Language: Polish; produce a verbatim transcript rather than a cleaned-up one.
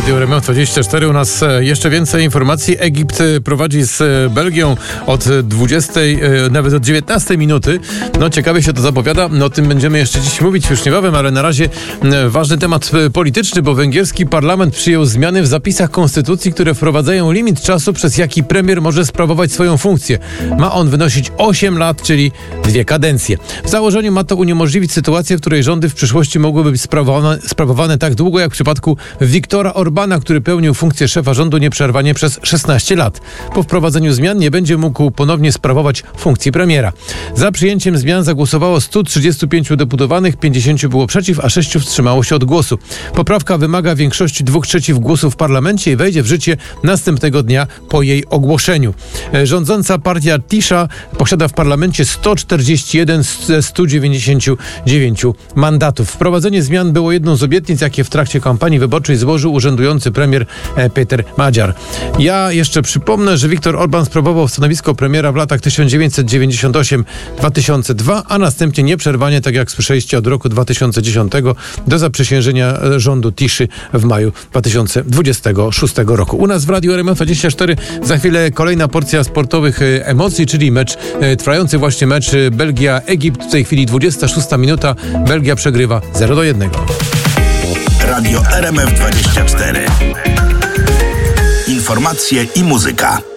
Radio R M F dwadzieścia cztery. U nas jeszcze więcej informacji. Egipt prowadzi z Belgią od dwudziestej, nawet od dziewiętnastej minuty. No ciekawie się to zapowiada. No o tym będziemy jeszcze dziś mówić w Wiszniewowym, ale na razie ważny temat polityczny, bo węgierski parlament przyjął zmiany w zapisach konstytucji, które wprowadzają limit czasu, przez jaki premier może sprawować swoją funkcję. Ma on wynosić osiem lat, czyli dwie kadencje. W założeniu ma to uniemożliwić sytuację, w której rządy w przyszłości mogłyby być sprawowane, sprawowane tak długo, jak w przypadku Viktora Orbana, który pełnił funkcję szefa rządu nieprzerwanie przez szesnaście lat. Po wprowadzeniu zmian nie będzie mógł ponownie sprawować funkcji premiera. Za przyjęciem zmian zagłosowało stu trzydziestu pięciu deputowanych, pięćdziesięciu było przeciw, a sześciu wstrzymało się od głosu. Poprawka wymaga większości dwóch trzecich głosów w parlamencie i wejdzie w życie następnego dnia po jej ogłoszeniu. Rządząca partia Tisza posiada w parlamencie sto czterdzieści jeden ze stu dziewięćdziesięciu dziewięciu mandatów. Wprowadzenie zmian było jedną z obietnic, jakie w trakcie kampanii wyborczej złożył urzędujący premier Peter Magyar. Ja jeszcze przypomnę, że Viktor Orban sprawował stanowisko premiera w latach tysiąc dziewięćset dziewięćdziesiątym ósmym do dwa tysiące drugiego, a następnie nieprzerwanie, tak jak słyszeliście, od roku dwa tysiące dziesiątego do zaprzysiężenia rządu Tiszy w maju dwa tysiące dwudziestego szóstego roku. U nas w Radiu R M F dwadzieścia cztery za chwilę kolejna porcja sportowych emocji, czyli mecz, trwający właśnie mecz Belgia-Egipt. W tej chwili dwudziesta szósta minuta. Belgia przegrywa zero do jednego. Radio R M F dwadzieścia cztery. Informacje i muzyka.